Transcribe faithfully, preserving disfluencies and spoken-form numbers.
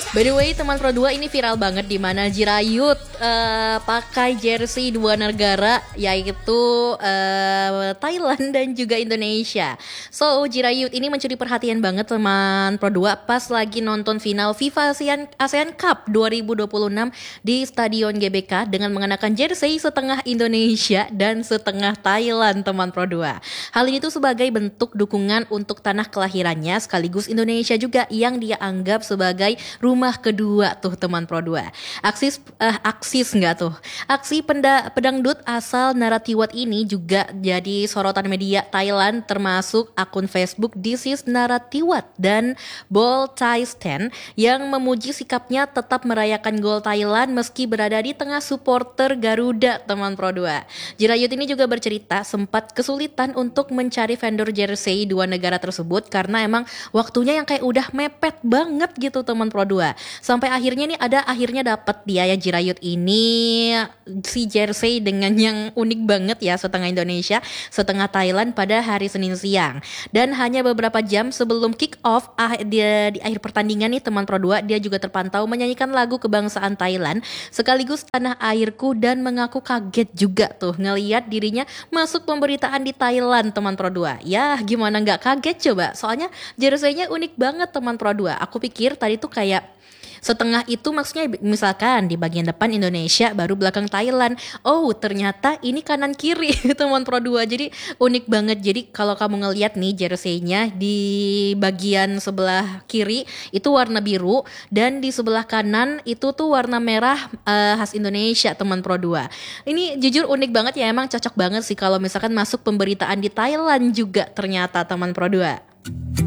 By the way teman Pro dua ini viral banget di mana Jirayut uh, pakai jersey dua negara yaitu uh, Thailand dan juga Indonesia. So Jirayut ini mencuri perhatian banget teman Pro dua pas lagi nonton final FIFA ASEAN, ASEAN Cup dua ribu dua puluh enam di Stadion G B K dengan mengenakan jersey setengah Indonesia dan setengah Thailand teman Pro dua. Hal ini tuh sebagai bentuk dukungan untuk tanah kelahirannya sekaligus Indonesia juga yang dia anggap sebagai rumah kedua tuh teman Pro dua. Aksis uh, aksis enggak tuh. Aksi penda, pedangdut asal Naratiwat ini juga jadi sorotan media Thailand termasuk akun Facebook This is Naratiwat dan Ball Thai Stand yang memuji sikapnya tetap merayakan gol Thailand meski berada di tengah supporter Garuda teman Pro dua. Jirayut ini juga bercerita sempat kesulitan untuk mencari vendor jersey dua negara tersebut karena emang waktunya yang kayak udah mepet banget gitu teman Pro dua. Sampai akhirnya nih ada akhirnya dapat dia ya Jirayut ini si jersey dengan yang unik banget ya, setengah Indonesia, setengah Thailand pada hari Senin siang. Dan hanya beberapa jam sebelum kick off ah, dia, di akhir pertandingan nih teman Pro dua, dia juga terpantau menyanyikan lagu kebangsaan Thailand sekaligus tanah airku dan mengaku kaget juga tuh ngelihat dirinya masuk pemberitaan di Thailand teman Pro dua. Ya gimana nggak kaget coba, soalnya jersey-nya unik banget teman Pro dua. Aku pikir tadi tuh kayak setengah itu maksudnya misalkan di bagian depan Indonesia baru belakang Thailand. Oh ternyata ini kanan kiri teman Pro dua. Jadi unik banget. Jadi kalau kamu ngelihat nih jersey-nya di bagian sebelah kiri itu warna biru dan di sebelah kanan itu tuh warna merah uh, khas Indonesia teman Pro dua. Ini jujur unik banget ya, emang cocok banget sih kalau misalkan masuk pemberitaan di Thailand juga ternyata teman Pro dua.